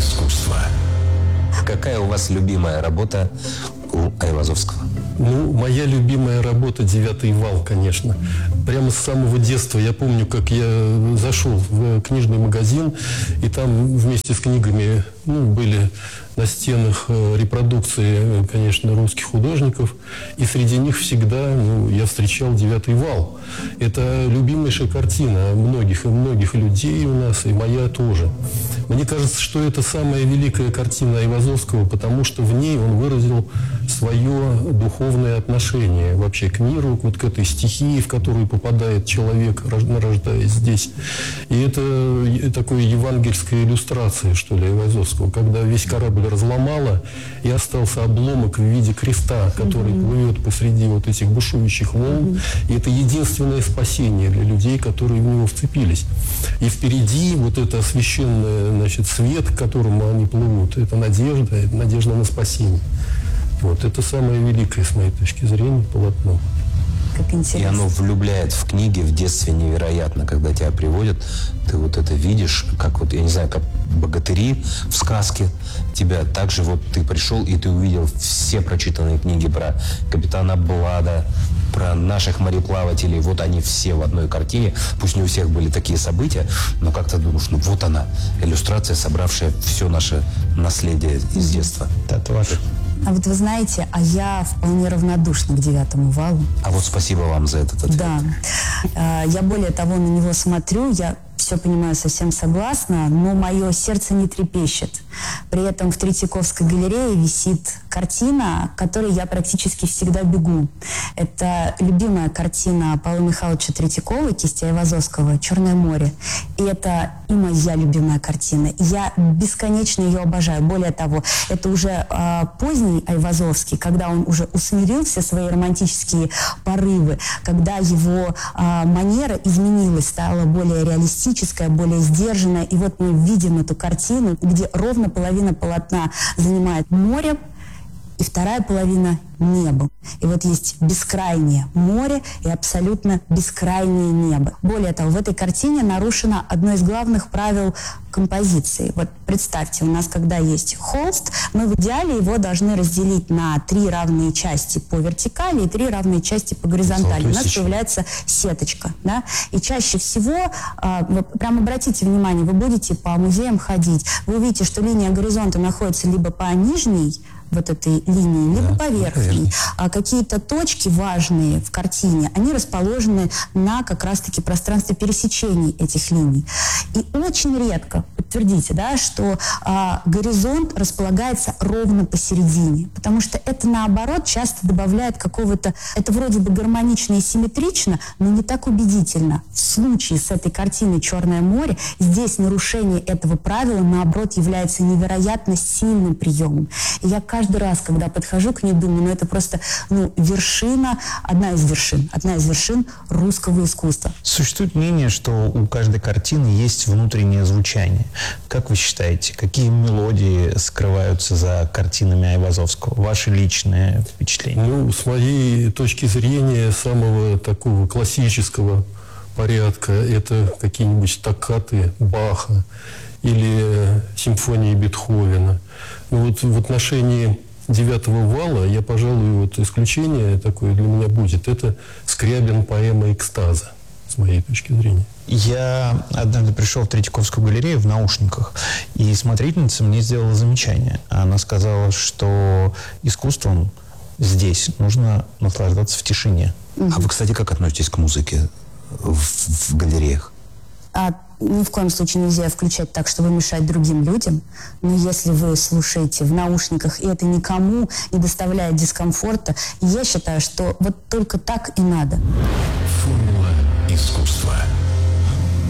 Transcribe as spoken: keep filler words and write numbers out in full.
искусства. Какая у вас любимая работа у Айвазовского? Ну, моя любимая работа «Девятый вал», конечно. Прямо с самого детства я помню, как я зашел в книжный магазин, и там вместе с книгами ну, были на стенах репродукции, конечно, русских художников, и среди них всегда ну, я встречал «Девятый вал». Это любимейшая картина многих и многих людей у нас, и моя тоже. Мне кажется, что это самая великая картина Айвазовского, потому что в ней он выразил свое духовное отношение вообще к миру, вот к этой стихии, в которую попадает человек, рождаясь здесь. И это такая евангельская иллюстрация, что ли, Айвазовского, когда весь корабль разломало, и остался обломок в виде креста, который mm-hmm. плывет посреди вот этих бушующих волн. Mm-hmm. И это единственное спасение для людей, которые в него вцепились. И впереди вот это освященное, значит, свет, к которому они плывут, это надежда, это надежда на спасение. Вот, это самое великое, с моей точки зрения, полотно. Как интересно. И оно влюбляет в книге в детстве невероятно, когда тебя приводят, ты вот это видишь, как вот, я не знаю, как богатыри в сказке, тебя также вот ты пришел и ты увидел все прочитанные книги про капитана Блада, про наших мореплавателей, вот они все в одной картине, пусть не у всех были такие события, но как ты думаешь, ну вот она, иллюстрация, собравшая все наше наследие из детства. Татуаж. А вот вы знаете, а я вполне равнодушна к «Девятому валу». А вот спасибо вам за этот ответ. Да. Я более того на него смотрю, я все понимаю, совсем согласна, но мое сердце не трепещет. При этом в Третьяковской галерее висит картина, к которой я практически всегда бегу. Это любимая картина Павла Михайловича Третьякова, кисти Айвазовского «Черное море». И это и моя любимая картина. Я бесконечно ее обожаю. Более того, это уже э, поздний Айвазовский, когда он уже усмирил все свои романтические порывы, когда его э, манера изменилась, стала более реалистическая, более сдержанная. И вот мы видим эту картину, где ровно половина полотна занимает море, и вторая половина – небо. И вот есть бескрайнее море и абсолютно бескрайнее небо. Более того, в этой картине нарушено одно из главных правил композиции. Вот представьте, у нас когда есть холст, мы в идеале его должны разделить на три равные части по вертикали и три равные части по горизонтали. У нас появляется сеточка. Да? И чаще всего, вы прям обратите внимание, вы будете по музеям ходить, вы увидите, что линия горизонта находится либо по нижней вот этой линии, либо да, по верхней. А какие-то точки важные в картине, они расположены на как раз-таки пространстве пересечений этих линий. И очень редко, подтвердите, да, что а, горизонт располагается ровно посередине, потому что это, наоборот, часто добавляет какого-то... Это вроде бы гармонично и симметрично, но не так убедительно. В случае с этой картиной «Черное море» здесь нарушение этого правила, наоборот, является невероятно сильным приемом. И я каждый раз, когда подхожу к ней, думаю, ну это просто ну, вершина, одна из вершин, одна из вершин русского искусства. Существует мнение, что у каждой картины есть внутреннее звучание. Как вы считаете, какие мелодии скрываются за картинами Айвазовского? Ваши личные впечатления? Ну, с моей точки зрения, самого такого классического порядка, это какие-нибудь стаккаты Баха или симфонии Бетховена. Ну, вот в отношении «Девятого вала» я, пожалуй, вот исключение такое для меня будет. Это Скрябин поэма «Экстаза», с моей точки зрения. Я однажды пришел в Третьяковскую галерею в наушниках, и смотрительница мне сделала замечание. Она сказала, что искусством здесь нужно наслаждаться в тишине. А вы, кстати, как относитесь к музыке в, в галереях? А, ни в коем случае нельзя включать так, чтобы мешать другим людям. Но если вы слушаете в наушниках, и это никому не доставляет дискомфорта, я считаю, что вот только так и надо. Формула искусства.